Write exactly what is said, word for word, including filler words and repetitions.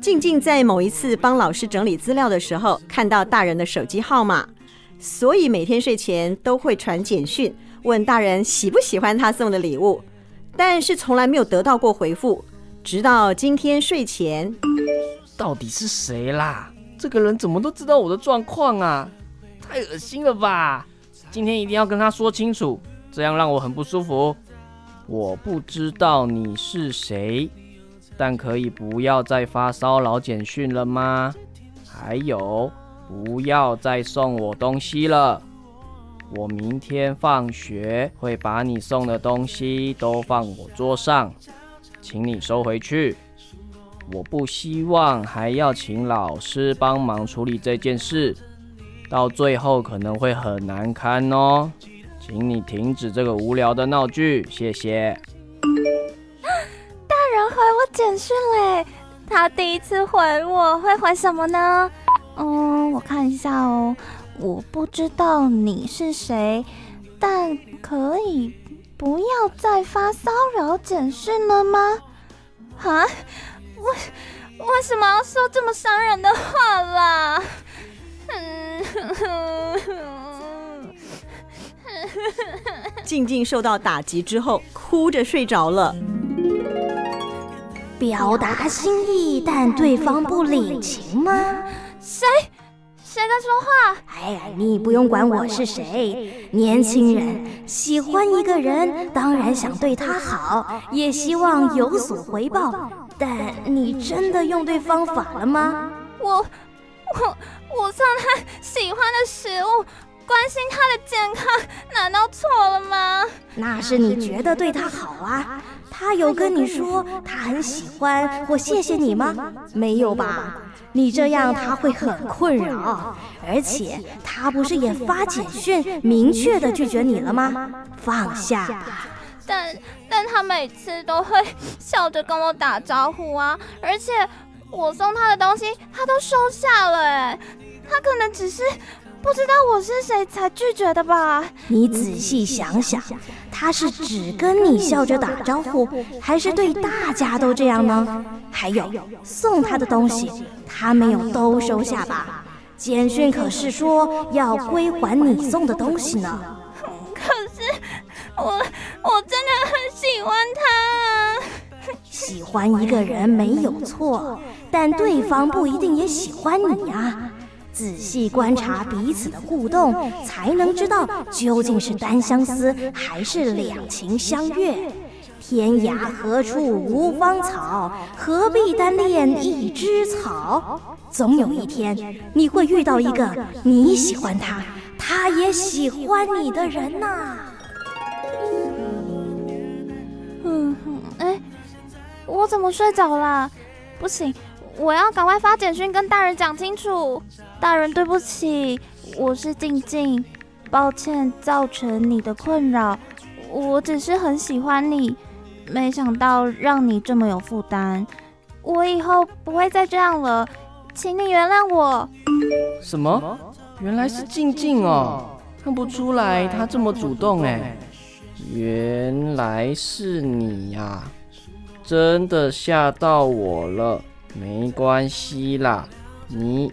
静静在某一次帮老师整理资料的时候，看到大人的手机号码，所以每天睡前都会传简讯问大人喜不喜欢他送的礼物，但是从来没有得到过回复，直到今天睡前。 到底是谁啦？这个人怎么都知道我的状况啊？太恶心了吧！今天一定要跟他说清楚，这样让我很不舒服。我不知道你是谁，但可以不要再发骚扰简讯了吗？还有，不要再送我东西了。我明天放学会把你送的东西都放我桌上，请你收回去。我不希望还要请老师帮忙处理这件事，到最后可能会很难堪哦。请你停止这个无聊的闹剧，谢谢。 大人回我简讯嘞，他第一次回我会回什么呢？嗯，我看一下哦。我不知道你是谁，但可以不要再发骚扰简讯了吗？啊？为为什么要说这么伤人的话啦？ 静静受到打击之后，哭着睡着了。 表达心意，但对方不领情吗？ 谁？谁在说话？ 哎呀，你不用管我是谁。年轻人喜欢一个人，当然想对他好，也希望有所回报。但你真的用对方法了吗？ 我我我送他喜欢的食物，关心他的健康，难道错了吗？ 那是你觉得对他好啊。他有跟你说他很喜欢或谢谢你吗？没有吧。你这样他会很困扰，而且他不是也发简讯明确的拒绝你了吗？放下吧。 但但他每次都会笑着跟我打招呼啊，而且我送他的东西他都收下了哎，他可能只是不知道我是谁才拒绝的吧。 你仔细想想，他是只跟你笑着打招呼，还是对大家都这样呢？还有送他的东西他没有都收下吧？简讯可是说要归还你送的东西呢。 可是我我真的很喜欢他啊。 喜欢一个人没有错，但对方不一定也喜欢你啊。仔细观察彼此的互动，才能知道究竟是单相思还是两情相悦。天涯何处无芳草，何必单恋一枝草。总有一天，你会遇到一个你喜欢他，他也喜欢你的人呐、啊。 嗯，哎，我怎么睡着了？不行，我要赶快发简讯跟大人讲清楚。大人，对不起，我是静静，抱歉造成你的困扰。我只是很喜欢你，没想到让你这么有负担。我以后不会再这样了，请你原谅我。 什么？原来是静静哦，看不出来她这么主动哎。原来是你呀、啊，真的吓到我了。没关系啦，你